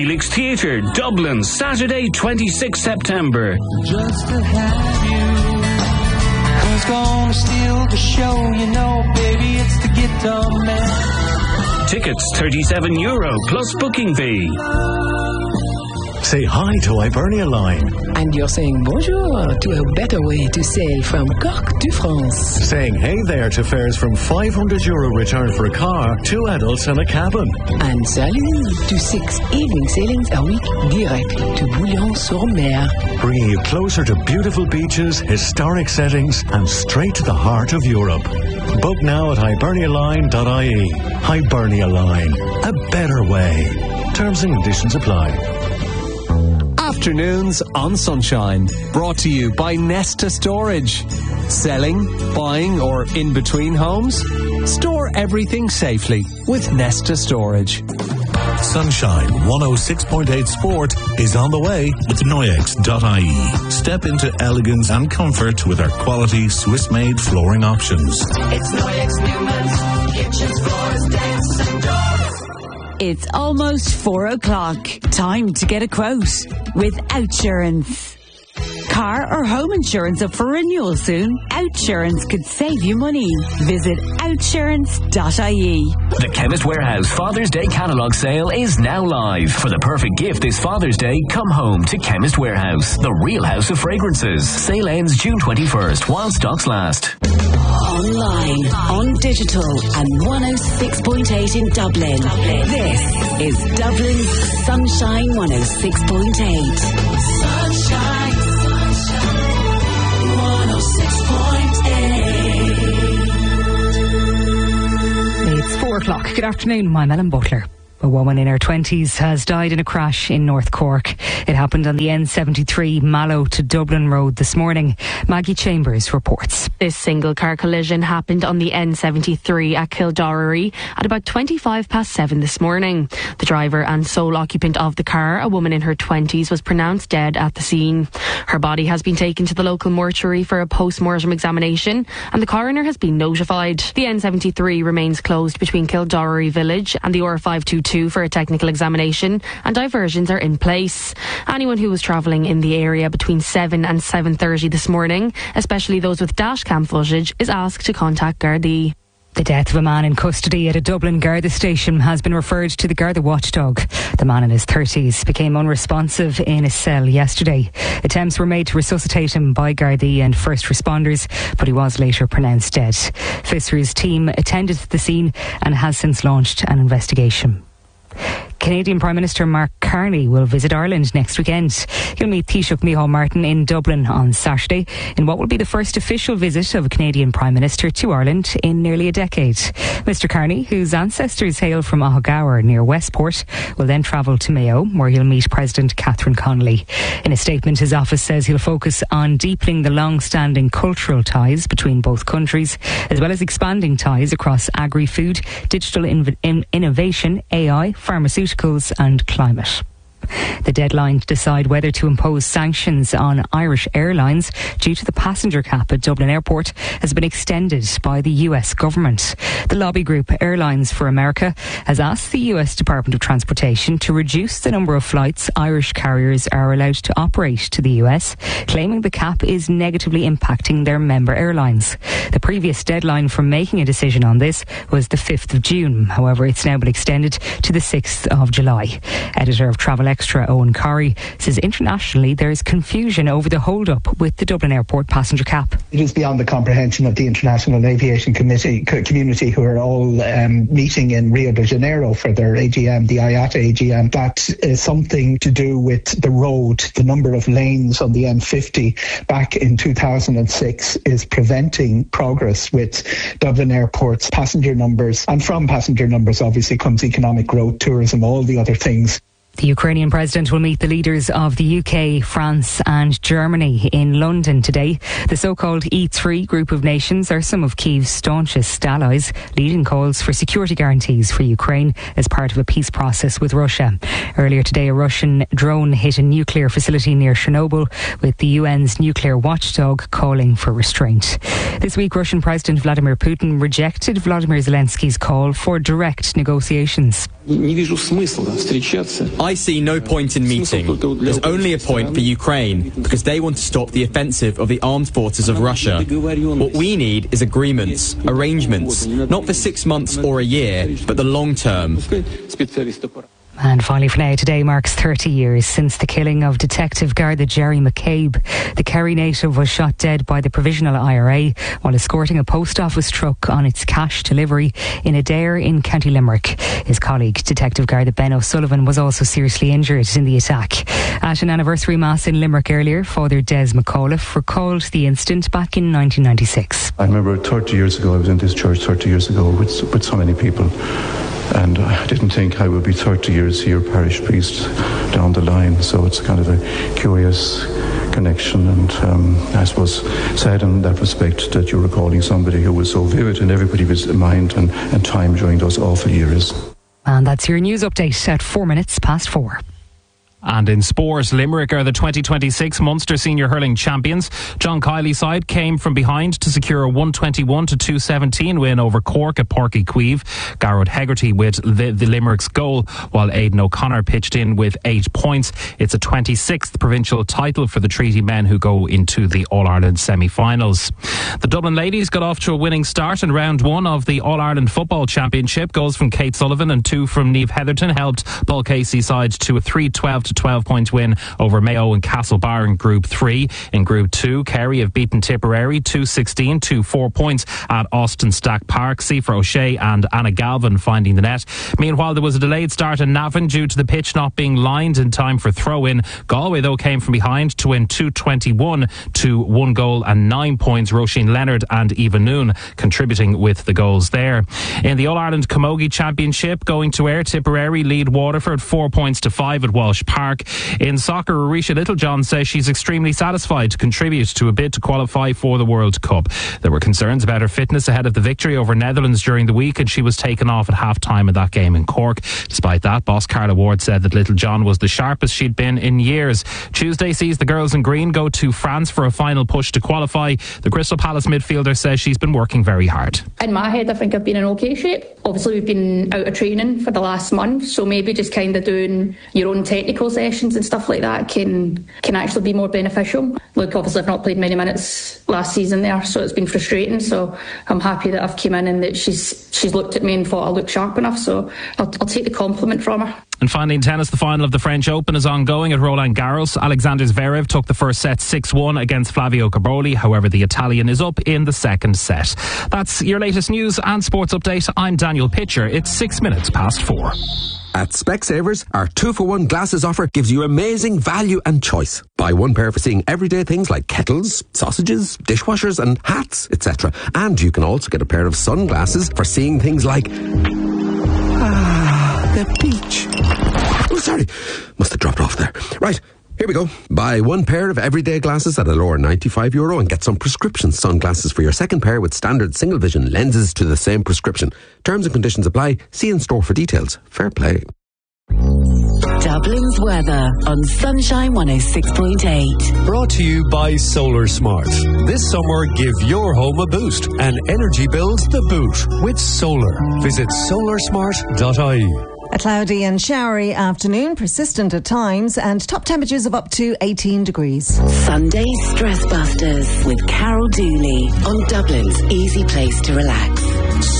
Felix Theatre, Dublin, Saturday 26 September. Just to have you. Who's gonna steal the show? You know, baby, it's the Guitar Man. Tickets €37 plus booking fee. Say hi to Hibernia Line. And you're saying bonjour to a better way to sail from Cork to France. Saying hey there to fares from €500 return for a car, 2 adults and a cabin. And salut to 6 evening sailings a week direct to Bouillon-sur-Mer. Bringing you closer to beautiful beaches, historic settings, and straight to the heart of Europe. Book now at hibernialine.ie. Hibernia Line. A better way. Terms and conditions apply. Afternoons on Sunshine, brought to you by Nesta Storage. Selling, buying or in between homes? Store everything safely with Nesta Storage. Sunshine 106.8 Sport is on the way with Noyex.ie. Step into elegance and comfort with our quality Swiss-made flooring options. It's Noyex Newman's kitchens, floors, desks and doors. It's almost 4 o'clock. Time to get a quote with Outsurance. Car or home insurance up for renewal soon? Outsurance could save you money. Visit outsurance.ie. The Chemist Warehouse Father's Day catalogue sale is now live. For the perfect gift this Father's Day, come home to Chemist Warehouse, the real house of fragrances. Sale ends June 21st while stocks last. Online, on digital, and 106.8 in Dublin. This is Dublin's Sunshine 106.8. Sunshine, sunshine, 106.8. It's 4 o'clock. Good afternoon, I'm Ellen Butler. A woman in her 20s has died in a crash in North Cork. It happened on the N73 Mallow to Dublin Road this morning. Maggie Chambers reports. This single car collision happened on the N73 at Kildorrery at about 7:25 this morning. The driver and sole occupant of the car, a woman in her 20s, was pronounced dead at the scene. Her body has been taken to the local mortuary for a post-mortem examination and the coroner has been notified. The N73 remains closed between Kildorrery Village and the R522 for a technical examination and diversions are in place. Anyone who was travelling in the area between 7 and 7:30 this morning, especially those with dashcam footage, is asked to contact Gardaí. The death of a man in custody at a Dublin Garda station has been referred to the Garda watchdog. The man in his 30s became unresponsive in a cell yesterday. Attempts were made to resuscitate him by Gardaí and first responders, but he was later pronounced dead. Fisher's team attended the scene and has since launched an investigation. Canadian Prime Minister Mark Carney will visit Ireland next weekend. He'll meet Taoiseach Micheál Martin in Dublin on Saturday in what will be the first official visit of a Canadian Prime Minister to Ireland in nearly a decade. Mr Carney, whose ancestors hail from Ahagower near Westport, will then travel to Mayo, where he'll meet President Catherine Connolly. In a statement, his office says he'll focus on deepening the long-standing cultural ties between both countries, as well as expanding ties across agri-food, digital innovation, AI, pharmaceuticals and climate. The deadline to decide whether to impose sanctions on Irish Airlines due to the passenger cap at Dublin Airport has been extended by the US government. The lobby group Airlines for America has asked the US Department of Transportation to reduce the number of flights Irish carriers are allowed to operate to the US, claiming the cap is negatively impacting their member airlines. The previous deadline for making a decision on this was the 5th of June. However, it's now been extended to the 6th of July. Editor of Travel Extra Owen Corrie says internationally there is confusion over the hold-up with the Dublin Airport passenger cap. It is beyond the comprehension of the International Aviation community who are all meeting in Rio de Janeiro for their AGM, the IATA AGM. That is something to do with the road. The number of lanes on the M50 back in 2006 is preventing progress with Dublin Airport's passenger numbers. And from passenger numbers obviously comes economic growth, tourism, all the other things. The Ukrainian president will meet the leaders of the UK, France and Germany in London today. The so-called E3 group of nations are some of Kyiv's staunchest allies, leading calls for security guarantees for Ukraine as part of a peace process with Russia. Earlier today, a Russian drone hit a nuclear facility near Chernobyl, with the UN's nuclear watchdog calling for restraint. This week, Russian President Vladimir Putin rejected Volodymyr Zelensky's call for direct negotiations. I see no point in meeting. There's only a point for Ukraine, because they want to stop the offensive of the armed forces of Russia. What we need is agreements, arrangements, not for 6 months or a year, but the long term. And finally for now, today marks 30 years since the killing of Detective Garda Jerry McCabe. The Kerry native was shot dead by the Provisional IRA while escorting a post office truck on its cash delivery in Adair in County Limerick. His colleague, Detective Garda Ben O'Sullivan, was also seriously injured in the attack. At an anniversary mass in Limerick earlier, Father Des McAuliffe recalled the incident back in 1996. I remember 30 years ago, I was in this church 30 years ago with so many people. And I didn't think I would be 30 years here, parish priest, down the line. So it's kind of a curious connection, and I suppose sad in that respect that you're recalling somebody who was so vivid in everybody's mind and time during those awful years. And that's your news update at 4 minutes past 4. And in sport, Limerick are the 2026 Munster Senior Hurling Champions. John Kiley's side came from behind to secure a 121-217 win over Cork at Páirc Uí Chaoimh. Garrod Hegarty with the Limerick's goal, while Aidan O'Connor pitched in with 8 points. It's a 26th provincial title for the Treaty men, who go into the All-Ireland semi-finals. The Dublin ladies got off to a winning start in round 1 of the All-Ireland Football Championship. Goals from Kate Sullivan and 2 from Niamh Heatherton helped Paul Casey's side to a 3-12 win over Mayo and Castlebar in Group 3. In Group 2, Kerry have beaten Tipperary 2-16 to 4 points at Austin Stack Park. Siofra O'Shea and Anna Galvin finding the net. Meanwhile, there was a delayed start in Navan due to the pitch not being lined in time for throw-in. Galway, though, came from behind to win 2-21 to 1 goal and 9 points. Roisin Leonard and Eva Noon contributing with the goals there. In the All-Ireland Camogie Championship, going to air, Tipperary lead Waterford 4 points to 5 at Walsh Park. In soccer, Arisha Littlejohn says she's extremely satisfied to contribute to a bid to qualify for the World Cup. There were concerns about her fitness ahead of the victory over Netherlands during the week, and she was taken off at half-time in that game in Cork. Despite that, boss Carla Ward said that Littlejohn was the sharpest she'd been in years. Tuesday sees the girls in green go to France for a final push to qualify. The Crystal Palace midfielder says she's been working very hard. In my head, I think I've been in okay shape. Obviously, we've been out of training for the last month, so maybe just kind of doing your own technical sessions and stuff like that can actually be more beneficial. Look, obviously I've not played many minutes last season there, so it's been frustrating. So I'm happy that I've come in and that she's looked at me and thought I look sharp enough. So I'll take the compliment from her. And finally in tennis, the final of the French Open is ongoing at Roland Garros. Alexander Zverev took the first set 6-1 against Flavio Cabroli. However, the Italian is up in the second set. That's your latest news and sports update. I'm Daniel Pitcher. It's 6 minutes past 4. At Specsavers, our 2-for-1 glasses offer gives you amazing value and choice. Buy one pair for seeing everyday things like kettles, sausages, dishwashers and hats, etc. And you can also get a pair of sunglasses for seeing things like the beach. Oh, sorry. Must have dropped off there. Right. Here we go. Buy one pair of everyday glasses at a lower €95 and get some prescription sunglasses for your second pair with standard single vision lenses to the same prescription. Terms and conditions apply. See in store for details. Fair play. Dublin's weather on Sunshine 106.8. Brought to you by Solar Smart. This summer, give your home a boost and energy bills the boot with solar. Visit solarsmart.ie. A cloudy and showery afternoon, persistent at times, and top temperatures of up to 18 degrees. Sunday Stress Busters with Carol Dooley on Dublin's easy place to relax.